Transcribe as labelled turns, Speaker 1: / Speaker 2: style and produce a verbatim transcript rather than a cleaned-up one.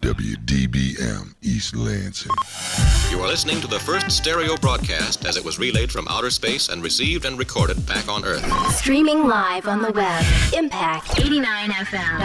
Speaker 1: W D B M, East Lansing.
Speaker 2: You are listening to the first stereo broadcast as it was relayed from outer space and received and recorded back on Earth.
Speaker 3: Streaming live on the web, impact eighty-nine F M.